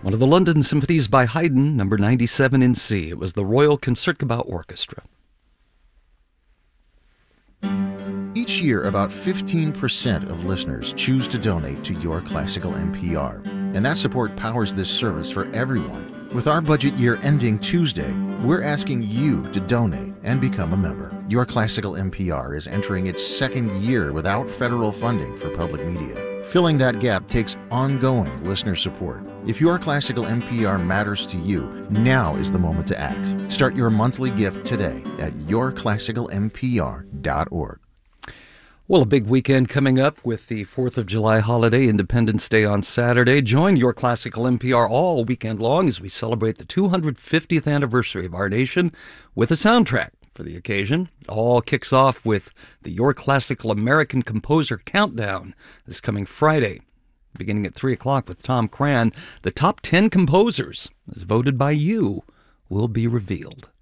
One of the London symphonies by Haydn, number 97 in C. It was the Royal Concertgebouw Orchestra. Each year, about 15% of listeners choose to donate to Your Classical NPR, and that support powers this service for everyone. With our budget year ending Tuesday, we're asking you to donate and become a member. Your Classical NPR is entering its second year without federal funding for public media. Filling that gap takes ongoing listener support. If Your Classical NPR matters to you, now is the moment to act. Start your monthly gift today at yourclassicalnpr.org. Well, a big weekend coming up with the 4th of July holiday, Independence Day on Saturday. Join Your Classical NPR all weekend long as we celebrate the 250th anniversary of our nation with a soundtrack for the occasion. It all kicks off with the Your Classical American Composer Countdown this coming Friday, beginning at 3 o'clock with Tom Cran. The top 10 composers, as voted by you, will be revealed.